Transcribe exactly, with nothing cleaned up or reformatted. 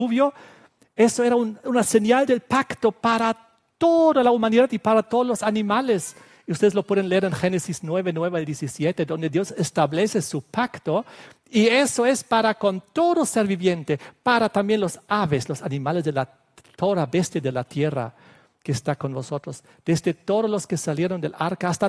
diluvio, eso era un, una señal del pacto para toda la humanidad y para todos los animales. Y ustedes lo pueden leer en Génesis nueve, nueve al diecisiete, donde Dios establece su pacto. Y eso es para con todo ser viviente, para también los aves, los animales de la toda bestia de la tierra que está con vosotros. Desde todos los que salieron del arca hasta